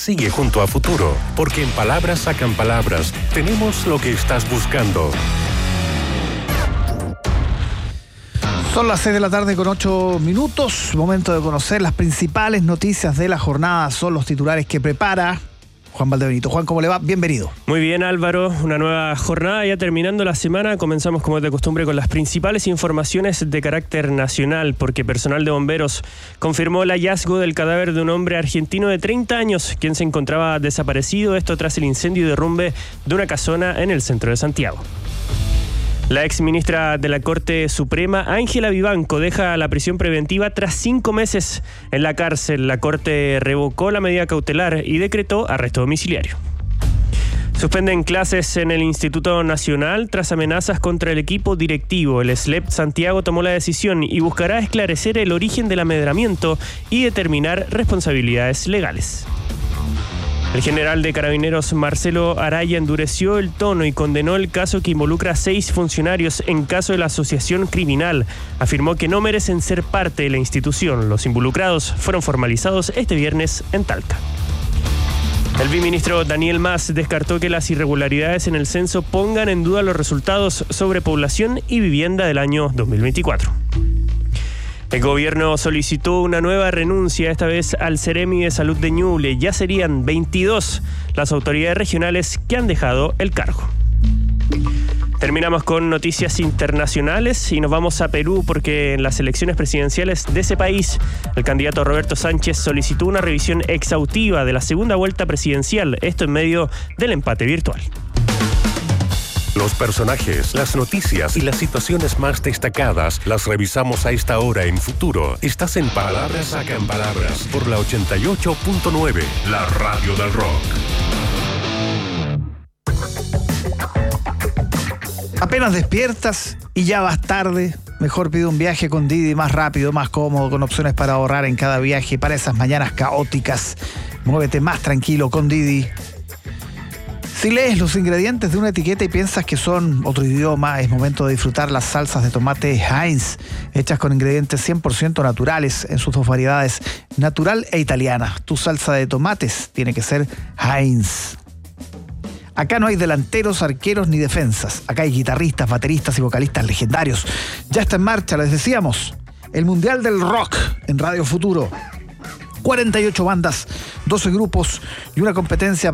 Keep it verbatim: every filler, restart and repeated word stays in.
Sigue junto a Futuro, porque en Palabras Sacan Palabras tenemos lo que estás buscando. Son las seis de la tarde con ocho minutos. Momento de conocer las principales noticias de la jornada. Son los titulares que prepara Juan Valdebenito. Juan, ¿cómo le va? Bienvenido. Muy bien, Álvaro. Una nueva jornada ya terminando la semana. Comenzamos, como es de costumbre, con las principales informaciones de carácter nacional, porque personal de bomberos confirmó el hallazgo del cadáver de un hombre argentino de treinta años, quien se encontraba desaparecido, esto tras el incendio y derrumbe de una casona en el centro de Santiago. La ex ministra de la Corte Suprema, Ángela Vivanco, deja la prisión preventiva tras cinco meses en la cárcel. La Corte revocó la medida cautelar y decretó arresto domiciliario. Suspenden clases en el Instituto Nacional tras amenazas contra el equipo directivo. El S L E P Santiago tomó la decisión y buscará esclarecer el origen del amedramiento y determinar responsabilidades legales. El general de Carabineros Marcelo Araya endureció el tono y condenó el caso que involucra a seis funcionarios en caso de la asociación criminal. Afirmó que no merecen ser parte de la institución. Los involucrados fueron formalizados este viernes en Talca. El viceministro Daniel Mas descartó que las irregularidades en el censo pongan en duda los resultados sobre población y vivienda del año dos mil veinticuatro. El gobierno solicitó una nueva renuncia, esta vez al Ceremi de Salud de Ñuble. Ya serían veintidós las autoridades regionales que han dejado el cargo. Terminamos con noticias internacionales y nos vamos a Perú, porque en las elecciones presidenciales de ese país el candidato Roberto Sánchez solicitó una revisión exhaustiva de la segunda vuelta presidencial, esto en medio del empate virtual. Los personajes, las noticias y las situaciones más destacadas las revisamos a esta hora en Futuro. Estás en Palabras Sacan Palabras por la ochenta y ocho punto nueve, la radio del rock. Apenas despiertas y ya vas tarde. Mejor pide un viaje con Didi, más rápido, más cómodo, con opciones para ahorrar en cada viaje. Para esas mañanas caóticas, muévete más tranquilo con Didi. Si lees los ingredientes de una etiqueta y piensas que son otro idioma, es momento de disfrutar las salsas de tomate Heinz, hechas con ingredientes cien por ciento naturales en sus dos variedades, natural e italiana. Tu salsa de tomates tiene que ser Heinz. Acá no hay delanteros, arqueros ni defensas. Acá hay guitarristas, bateristas y vocalistas legendarios. Ya está en marcha, les decíamos, el Mundial del Rock en Radio Futuro. cuarenta y ocho bandas, doce grupos y una competencia